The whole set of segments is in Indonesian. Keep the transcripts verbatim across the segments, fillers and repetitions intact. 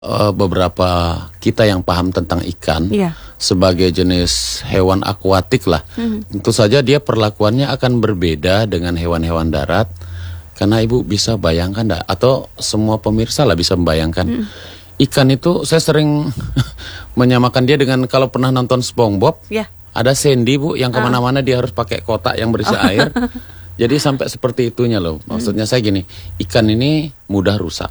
uh, beberapa kita yang paham tentang ikan Iya. sebagai jenis hewan akuatik lah. Hmm. Tentu saja dia perlakuannya akan berbeda dengan hewan-hewan darat. Karena Ibu bisa bayangkan enggak, atau semua pemirsa lah bisa membayangkan. Hmm. Ikan itu saya sering menyamakan dia dengan kalau pernah nonton SpongeBob. Ya. Ada Sandy Bu yang kemana-mana dia harus pakai kotak yang berisi oh. air. Jadi sampai seperti itunya loh. Maksudnya hmm. saya gini, ikan ini mudah rusak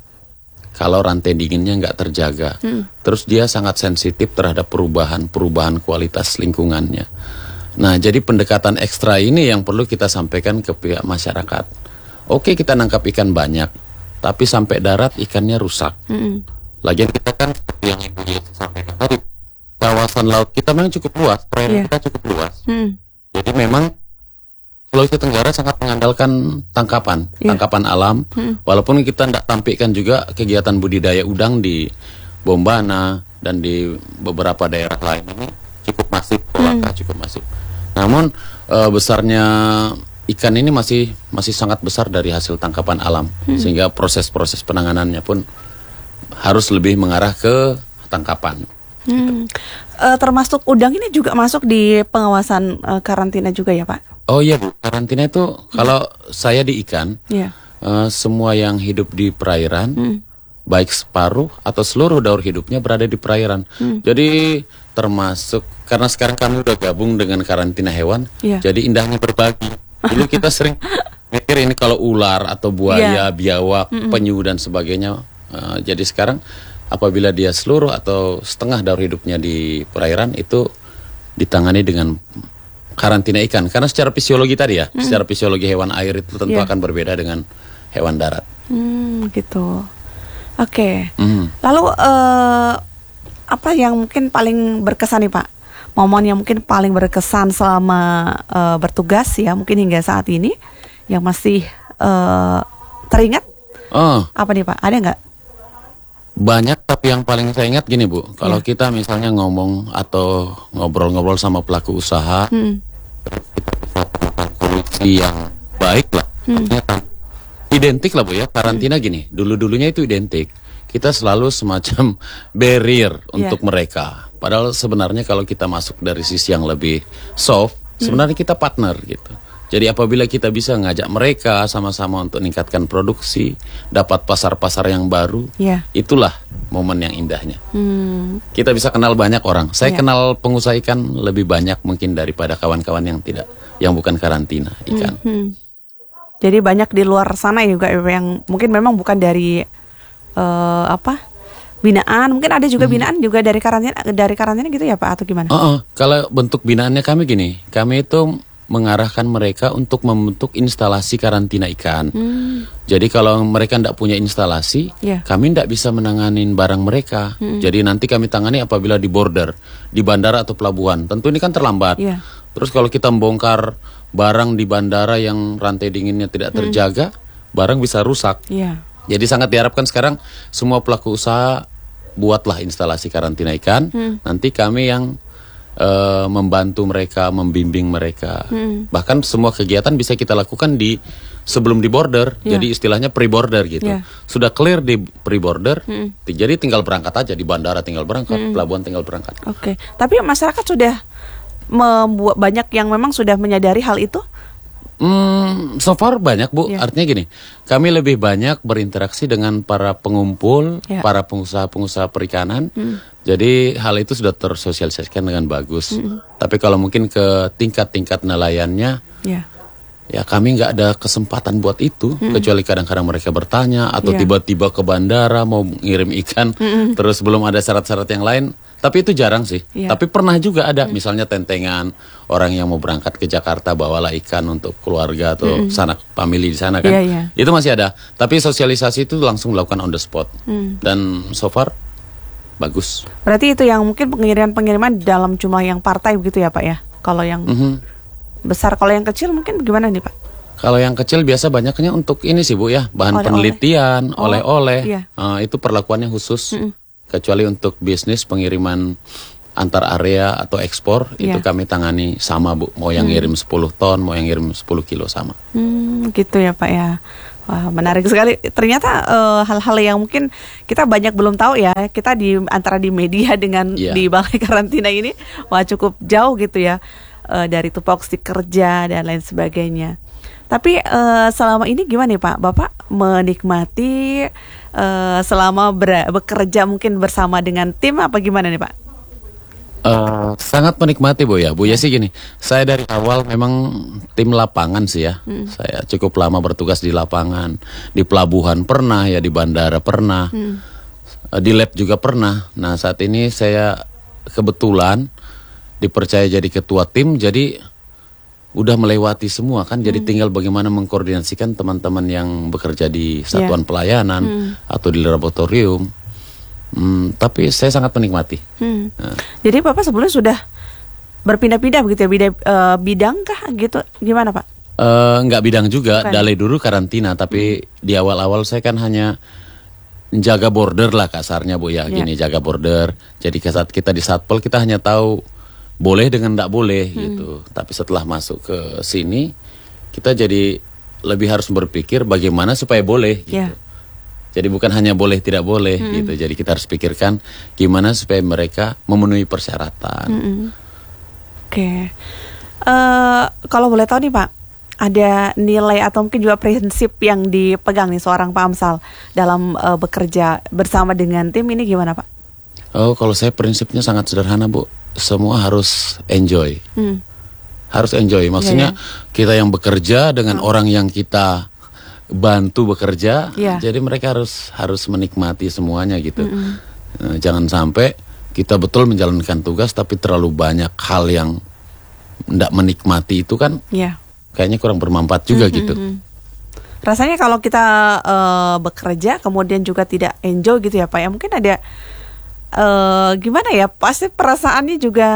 kalau rantai dinginnya nggak terjaga. Hmm. Terus dia sangat sensitif terhadap perubahan-perubahan kualitas lingkungannya. Nah, jadi pendekatan ekstra ini yang perlu kita sampaikan ke pihak masyarakat. Oke, kita nangkap ikan banyak, tapi sampai darat ikannya rusak. Hmm. Lagian kita kan yang Ibu sampaikan tadi, kawasan laut kita memang cukup luas, perairan yeah. kita cukup luas. Hmm. Jadi memang Sulawesi Tenggara sangat mengandalkan tangkapan, yeah. tangkapan alam. Hmm. Walaupun kita tidak tampilkan juga kegiatan budidaya udang di Bombana dan di beberapa daerah lain ini cukup masif, Polaka hmm. cukup masif. Namun e, besarnya ikan ini masih masih sangat besar dari hasil tangkapan alam, hmm. sehingga proses-proses penanganannya pun harus lebih mengarah ke tangkapan. Hmm. E, termasuk udang ini juga masuk di pengawasan e, karantina juga ya Pak? Oh iya Bu, karantina itu hmm. kalau saya di ikan, yeah. uh, semua yang hidup di perairan, hmm. baik separuh atau seluruh daur hidupnya berada di perairan. Hmm. Jadi termasuk, karena sekarang kami udah gabung dengan karantina hewan, yeah. jadi indahnya berbagi. Dulu kita sering mikir ini kalau ular atau buaya, yeah. biawak, mm -mm. penyu dan sebagainya. Uh, jadi sekarang apabila dia seluruh atau setengah daur hidupnya di perairan, itu ditangani dengan karantina ikan, karena secara fisiologi tadi ya, hmm. secara fisiologi hewan air itu tentu yeah. akan berbeda dengan hewan darat. Hmm, gitu. Oke. Okay. Hmm. Lalu uh, apa yang mungkin paling berkesan nih Pak? Momen yang mungkin paling berkesan selama uh, bertugas ya, mungkin hingga saat ini yang masih uh, teringat? Oh. Apa nih Pak? Ada nggak? Banyak, tapi yang paling saya ingat gini Bu, kalau yeah. kita misalnya ngomong atau ngobrol-ngobrol sama pelaku usaha, hmm. kita bisa temukan solusi yang baik lah. Hmm. Identik lah Bu ya, karantina hmm. gini, dulu-dulunya itu identik. Kita selalu semacam barrier yeah. untuk mereka. Padahal sebenarnya kalau kita masuk dari sisi yang lebih soft, hmm. sebenarnya kita partner gitu. Jadi apabila kita bisa ngajak mereka sama-sama untuk meningkatkan produksi, dapat pasar-pasar yang baru, yeah. itulah momen yang indahnya. Hmm. Kita bisa kenal banyak orang. Saya yeah. kenal pengusaha ikan lebih banyak mungkin daripada kawan-kawan yang tidak, yang bukan karantina ikan. Hmm. Hmm. Jadi banyak di luar sana juga yang mungkin memang bukan dari uh, apa binaan, mungkin ada juga hmm. binaan juga dari karantina, dari karantina gitu ya Pak, atau gimana? Uh -uh. Kalau bentuk binaannya kami gini, kami itu mengarahkan mereka untuk membentuk instalasi karantina ikan. Hmm. Jadi kalau mereka tidak punya instalasi, yeah. kami tidak bisa menanganin barang mereka. Hmm. Jadi nanti kami tangani apabila di border, di bandara atau pelabuhan. Tentu ini kan terlambat. Yeah. Terus kalau kita membongkar barang di bandara yang rantai dinginnya tidak terjaga, hmm. barang bisa rusak. Yeah. Jadi sangat diharapkan sekarang semua pelaku usaha buatlah instalasi karantina ikan. Hmm. Nanti kami yang Uh, membantu mereka, membimbing mereka. Hmm. Bahkan semua kegiatan bisa kita lakukan di sebelum di border. Yeah. Jadi istilahnya pre-border gitu. Yeah. Sudah clear di pre-border, hmm. jadi tinggal berangkat aja di bandara, tinggal berangkat, hmm. pelabuhan tinggal berangkat. Oke. Okay. Tapi masyarakat sudah membuat banyak yang memang sudah menyadari hal itu? Hmm, so far banyak Bu. Yeah. Artinya gini, kami lebih banyak berinteraksi dengan para pengumpul, yeah. para pengusaha-pengusaha perikanan. Hmm. Jadi hal itu sudah tersosialisasikan dengan bagus. Hmm. Tapi kalau mungkin ke tingkat-tingkat nelayannya, yeah. ya kami nggak ada kesempatan buat itu. Hmm. Kecuali kadang-kadang mereka bertanya atau yeah. tiba-tiba ke bandara mau ngirim ikan, hmm. terus belum ada syarat-syarat yang lain. Tapi itu jarang sih. Yeah. Tapi pernah juga ada, hmm. misalnya tentengan orang yang mau berangkat ke Jakarta bawalah ikan untuk keluarga atau hmm. sanak family di sana kan. Yeah, yeah. Itu masih ada. Tapi sosialisasi itu langsung dilakukan on the spot. Hmm. Dan so far bagus. Berarti itu yang mungkin pengiriman-pengiriman dalam jumlah yang partai begitu ya Pak ya? Kalau yang mm-hmm. besar, kalau yang kecil mungkin gimana nih Pak? Kalau yang kecil biasa banyaknya untuk ini sih Bu ya, bahan oleh-oleh. penelitian, oh, oleh-oleh. Iya. Uh, itu perlakuannya khusus. Mm-mm. Kecuali untuk bisnis pengiriman antar area atau ekspor, yeah. itu kami tangani sama Bu. Mau yang hmm. ngirim sepuluh ton, mau yang ngirim sepuluh kilo sama. Hmm, gitu ya Pak ya. Wah, menarik sekali. Ternyata uh, hal-hal yang mungkin kita banyak belum tahu ya. Kita di antara di media dengan yeah. di balai karantina ini, wah cukup jauh gitu ya uh, dari tupoksi kerja dan lain sebagainya. Tapi uh, selama ini gimana nih Pak? Bapak menikmati uh, selama ber- bekerja mungkin bersama dengan tim apa gimana nih Pak? Uh, sangat menikmati Bu ya. Bu ya sih gini, saya dari awal memang tim lapangan sih ya. Hmm. Saya cukup lama bertugas di lapangan, di pelabuhan pernah ya, di bandara pernah, hmm. uh, di lab juga pernah. Nah saat ini saya kebetulan dipercaya jadi ketua tim, jadi udah melewati semua kan. Jadi hmm. tinggal bagaimana mengkoordinasikan teman-teman yang bekerja di satuan yeah. pelayanan hmm. atau di laboratorium. Hmm, tapi saya sangat menikmati. Hmm. Nah. Jadi Bapak sebelumnya sudah berpindah-pindah begitu ya, bidang, uh, bidang kah gitu? Gimana Pak? Uh, enggak bidang juga, Bukan. Dari dulu karantina. Tapi hmm. di awal-awal saya kan hanya jaga border lah kasarnya Bu ya, yeah. gini jaga border. Jadi saat kita di Satpol kita hanya tahu boleh dengan enggak boleh hmm. gitu. Tapi setelah masuk ke sini kita jadi lebih harus berpikir bagaimana supaya boleh gitu. Yeah. Jadi bukan hanya boleh tidak boleh hmm. gitu. Jadi kita harus pikirkan gimana supaya mereka memenuhi persyaratan. Hmm. Oke. Okay. Uh, kalau boleh tahu nih Pak, ada nilai atau mungkin juga prinsip yang dipegang nih seorang Pak Amsal dalam uh, bekerja bersama dengan tim ini gimana Pak? Oh, kalau saya prinsipnya sangat sederhana Bu. Semua harus enjoy. Hmm. Harus enjoy. Maksudnya yeah, yeah. kita yang bekerja dengan hmm. orang yang kita bantu bekerja, yeah. jadi mereka harus harus menikmati semuanya gitu. Mm-hmm. Jangan sampai kita betul menjalankan tugas tapi terlalu banyak hal yang tidak menikmati itu kan, yeah. kayaknya kurang bermanfaat juga mm-hmm. gitu. Rasanya kalau kita uh, bekerja kemudian juga tidak enjoy gitu ya Pak ya, mungkin ada uh, gimana ya, pasti perasaannya juga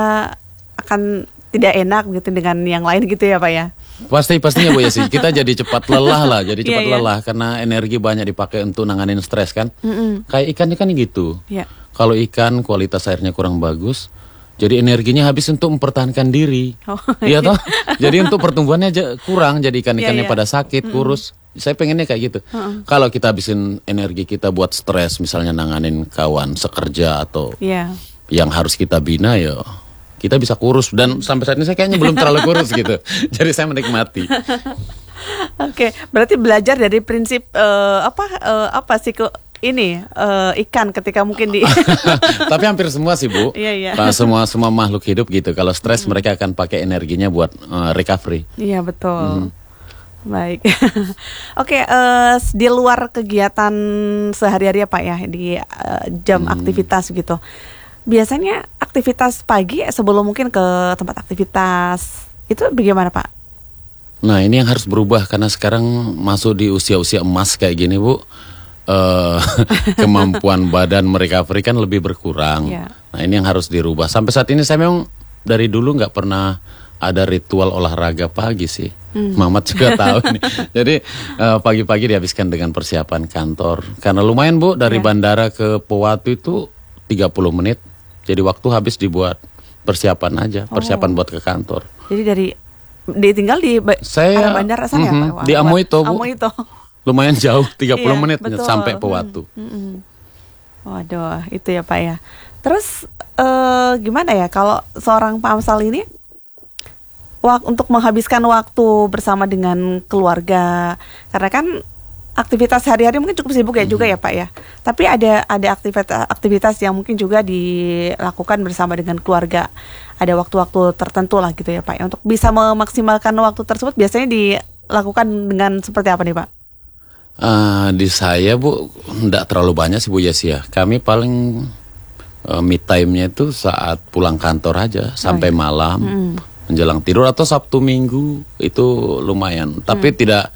akan tidak enak gitu dengan yang lain gitu ya Pak ya. Pasti pastinya Bu ya sih, kita jadi cepat lelah lah, jadi cepat yeah, yeah. lelah karena energi banyak dipakai untuk nanganin stres kan. Mm-hmm. Kayak ikan ikan gitu. Yeah. Kalau ikan kualitas airnya kurang bagus, jadi energinya habis untuk mempertahankan diri. Oh, iya toh. Jadi untuk pertumbuhannya aja kurang, jadi ikan-ikannya yeah, yeah. pada sakit, kurus. Mm-hmm. Saya pengennya kayak gitu. Uh-uh. Kalau kita habisin energi kita buat stres, misalnya nanganin kawan sekerja atau yeah. yang harus kita bina ya. Kita bisa kurus dan sampai saat ini saya kayaknya belum terlalu kurus gitu. Jadi saya menikmati. Oke, berarti belajar dari prinsip uh, apa uh, apa sih kok ini uh, ikan ketika mungkin di. Tapi hampir semua sih Bu. Iya, iya. Semua semua makhluk hidup gitu. Kalau stres hmm. mereka akan pakai energinya buat uh, recovery. Iya betul. Hmm. Baik. Oke, uh, di luar kegiatan sehari-hari ya Pak ya, di uh, jam hmm. aktivitas gitu. Biasanya aktivitas pagi sebelum mungkin ke tempat aktivitas itu bagaimana Pak? Nah ini yang harus berubah karena sekarang masuk di usia-usia emas kayak gini Bu, uh, kemampuan badan merecovery kan lebih berkurang. Yeah. Nah ini yang harus dirubah. Sampai saat ini saya memang dari dulu nggak pernah ada ritual olahraga pagi sih. Hmm. Mamat juga tahu nih. Jadi uh, pagi-pagi dihabiskan dengan persiapan kantor. Karena lumayan Bu dari yeah. bandara ke Powatu itu tiga puluh menit. Jadi waktu habis dibuat persiapan aja, persiapan oh. buat ke kantor. Jadi dari ditinggal di ba- saya, bandara sana mm-hmm, ya Pak? Di Amoito Bu. Amoito. Lumayan jauh, tiga puluh iya, menit betul. sampai Powatu. Mm-hmm. Waduh, itu ya Pak ya. Terus uh, gimana ya kalau seorang Pak Amsal ini wak- untuk menghabiskan waktu bersama dengan keluarga, karena kan aktivitas sehari-hari mungkin cukup sibuk ya hmm. juga ya Pak ya. Tapi ada ada aktivitas aktivitas yang mungkin juga dilakukan bersama dengan keluarga. Ada waktu-waktu tertentu lah gitu ya Pak ya. Untuk bisa memaksimalkan waktu tersebut biasanya dilakukan dengan seperti apa nih Pak? Uh, di saya Bu, enggak terlalu banyak sih Bu Yesi ya. Kami paling uh, me time-nya itu saat pulang kantor aja sampai oh, iya. malam hmm. menjelang tidur atau Sabtu Minggu itu lumayan. Tapi hmm. tidak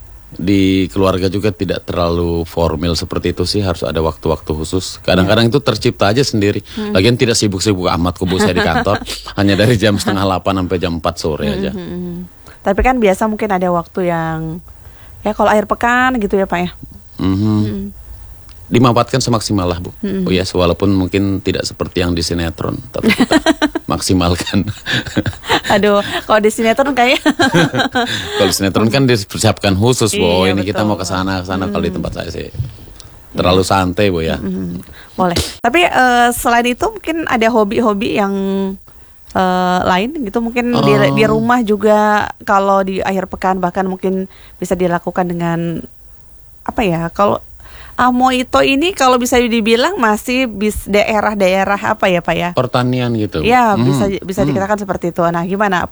di keluarga juga tidak terlalu formal seperti itu sih, harus ada waktu-waktu khusus. Kadang-kadang yeah. itu tercipta aja sendiri. Hmm. Lagian tidak sibuk-sibuk amat kubu saya di kantor, hanya dari jam setengah delapan sampai jam empat sore aja. Hmm, hmm, hmm. Tapi kan biasa mungkin ada waktu yang ya kalau akhir pekan gitu ya Pak ya. Hmm. Hmm. Dimanfaatkan semaksimal lah Bu. Hmm. Oh ya, yes, walaupun mungkin tidak seperti yang di sinetron, tapi kita maksimalkan. Aduh, kalau di sinetron kayak kalau sinetron kan dipersiapkan khusus, Bu. Iya, Ini kita betul. mau ke sana, ke sana. Hmm. Kalau di tempat saya sih terlalu santai, Bu ya. Hmm, boleh. Tapi eh, selain itu mungkin ada hobi-hobi yang eh, lain gitu, mungkin di, Oh. di rumah juga kalau di akhir pekan bahkan mungkin bisa dilakukan dengan apa ya? Kalau Amo Ito ini kalau bisa dibilang masih bis daerah-daerah apa ya, Pak ya? Pertanian gitu. Ya, Hmm. bisa bisa Hmm. dikatakan seperti itu. Nah, gimana?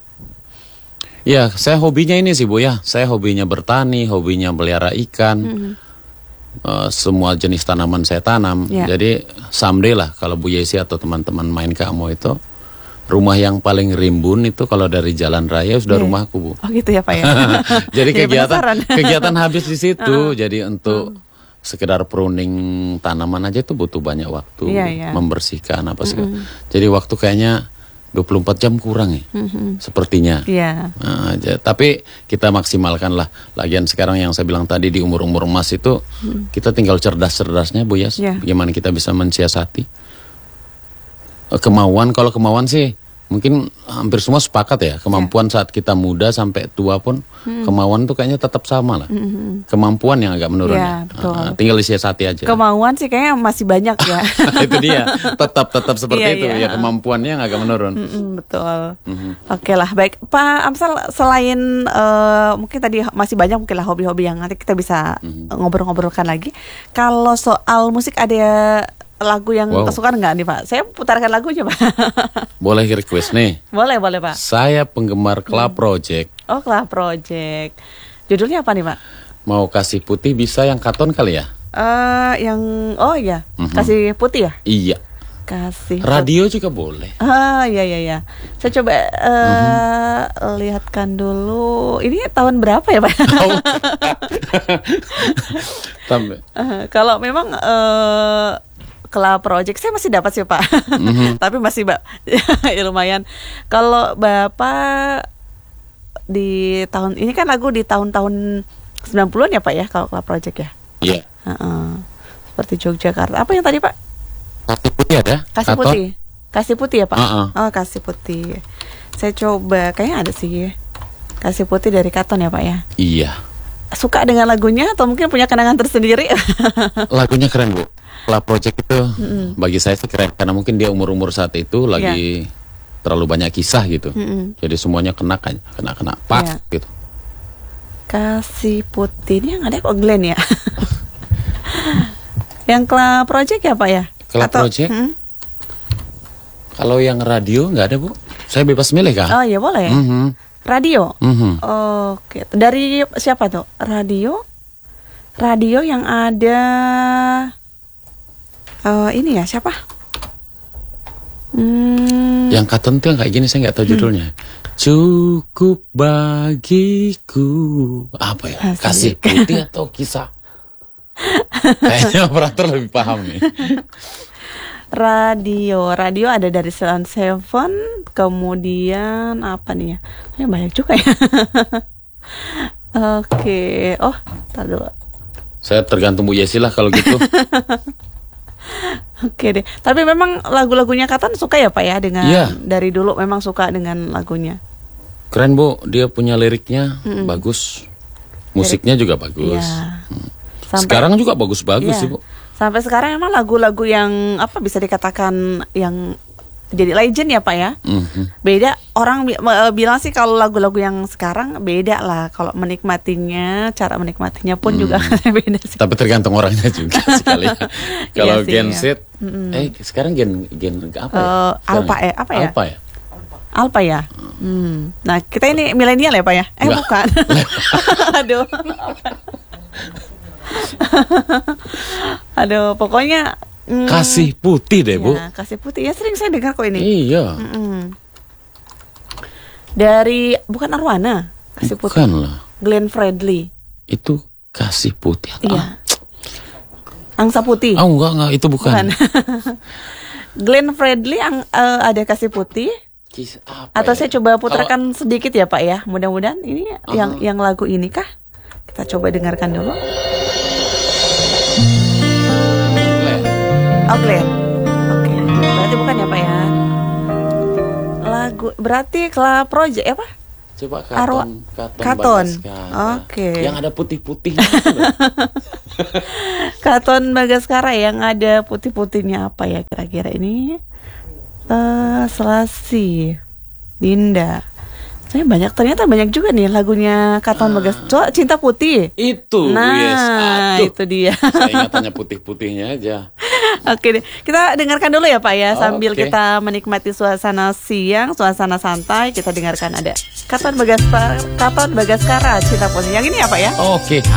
Ya, saya hobinya ini sih, Bu ya. Saya hobinya bertani, hobinya pelihara ikan. Hmm. Eh, semua jenis tanaman saya tanam. Ya. Jadi someday lah kalau Bu Yesi atau teman-teman main ke Amo itu, rumah yang paling rimbun itu kalau dari jalan raya sudah Ya. rumahku, Bu. Oh gitu ya, Pak ya. Jadi Jadi kegiatan penasaran. kegiatan habis di situ. Jadi untuk sekedar pruning tanaman aja itu butuh banyak waktu, Iya, iya. membersihkan apa segala. Jadi waktu kayaknya dua puluh empat jam kurang ya. Sepertinya. Iya. Nah, aja. Tapi kita maksimalkan lah. Lagian sekarang yang saya bilang tadi di umur-umur emas itu kita tinggal cerdas-cerdasnya, Bu Yas. Iya. Bagaimana kita bisa mensiasati Eh, kemauan. Kalau kemauan sih mungkin hampir semua sepakat ya. Kemampuan saat kita muda sampai tua pun kemauan tuh kayaknya tetap sama lah. Kemampuan yang agak menurun. Iya, ya. betul. Ah, tinggal disiasati aja. Kemauan sih kayaknya masih banyak ya. Itu dia. Tetap tetap seperti Iya, itu iya. ya, kemampuannya yang agak menurun. Mm-mm, betul. Oke lah, baik Pak Amsal, selain eh, mungkin tadi masih banyak mungkin lah hobi-hobi yang nanti kita bisa ngobrol-ngobrolkan lagi. Kalau soal musik ada lagu yang Wow. kesukaan nggak nih Pak? Saya putarkan lagunya Pak. Boleh request nih. Boleh, boleh Pak. Saya penggemar Club Project. Oh, Club Project. Judulnya apa nih Pak? Mau kasih putih bisa yang katon kali ya? Eh, yang oh iya, Mhm. kasih putih ya? Iya. Kasih. Radio juga boleh. Ah, iya iya iya. Saya coba eh, lihatkan dulu. Ini tahun berapa ya Pak? Oh. Sampai. Eh, kalau memang eh Club Project saya masih dapat sih Pak, tapi masih Mbak ya lumayan. Kalau Bapak di tahun ini kan lagu di tahun-tahun sembilan puluhan ya Pak ya kalau Club Project ya. Iya. Heeh. Seperti Yogyakarta. Apa yang tadi Pak? Kasih putih ada? Kasih Katon? putih. Kasih putih ya Pak. Uh-uh. Oh kasih putih. Saya coba kayaknya ada sih. Kasih putih dari Katon ya Pak ya. Iya. Suka dengan lagunya atau mungkin punya kenangan tersendiri? Lagunya keren, Bu. Club Project itu bagi saya sih keren karena mungkin dia umur-umur saat itu lagi terlalu banyak kisah gitu. Mm-mm. Jadi semuanya kena kan, kena kena pas Iya. gitu. Kasih putih ini yang ada kok Glenn ya. Yang Club Project ya Pak ya? Club Project? Mm? Kalau yang radio nggak ada, Bu. Saya bebas milih kah? Oh iya boleh. Mhm. Radio. Mhm. Oke, dari siapa tuh? Radio? Radio yang ada eh ini ya siapa? Hmm, Yang katon tuh yang kayak gini saya nggak tahu judulnya. Cukup bagiku apa ya? Asik. Kasih putih atau kisah? Kayaknya operator lebih paham nih. radio, radio ada dari Salon Seven, kemudian apa nih ya? Ya banyak juga ya. Oke, oh, tar dulu. Saya tergantung Bu Yesi lah kalau gitu. Oke deh. Tapi memang lagu-lagunya Katon suka ya Pak ya dengan Iya. dari dulu memang suka dengan lagunya. Keren, Bu, dia punya liriknya bagus, musiknya juga bagus. Iya. Hmm. Sampai- Sekarang juga bagus-bagus Iya. sih, Bu. Sampai sekarang emang lagu-lagu yang apa bisa dikatakan yang jadi legend ya Pak ya. Mhm. Beda orang bi- eh, bilang sih kalau lagu-lagu yang sekarang beda lah kalau menikmatinya, cara menikmatinya pun juga beda sih. Tapi tergantung orangnya juga sekali. Kalau Iya sih, Gen iya. Z, eh sekarang gen gen apa ya? Eh, Sekarang Alpha, eh, apa ya? Alpha ya? Alpa ya. Hmm. Nah kita ini milenial ya Pak ya? Eh Enggak. bukan. Aduh. Aduh pokoknya. hmm, Kasih putih deh, Bu. ya, kasih putih ya sering saya dengar kok ini. Iya. Mm-mm. Dari bukan Arwana, kasih putih. Bukan lah. Glenn Fredly. Itu kasih putih atau Iya. Angsa putih. Ah, oh, enggak, enggak, itu bukan. Bukan. Glenn Fredly ang, eh, ada kasih putih. Kis- apa Atau ya? saya coba putarkan sedikit ya Pak ya. Mudah-mudahan ini Oh. yang yang lagu ini kah? Kita coba dengarkan dulu. Kalau- Oh Glenn. Oke. Berarti bukan ya Pak ya. lagu berarti Club Project apa? Coba Arwa- Katon, Katon, Katon. Bagaskara. Oke. Yang ada putih-putihnya itu loh. Katon Bagaskara yang ada putih-putihnya apa ya kira-kira ini? Eh, Selasi, Dinda. Saya banyak, ternyata banyak juga nih lagunya Katon Bagaskara. Cinta Putih. Itu, Nah, yes. Aduh, itu dia. saya ingatannya putih-putihnya aja. Oke deh, kita dengarkan dulu ya Pak ya, sambil Oke. kita menikmati suasana siang, suasana santai. Kita dengarkan ada Katon Bagaskara, Katon Bagaskara, Cinta Putih. Yang ini ya Pak ya? Oke.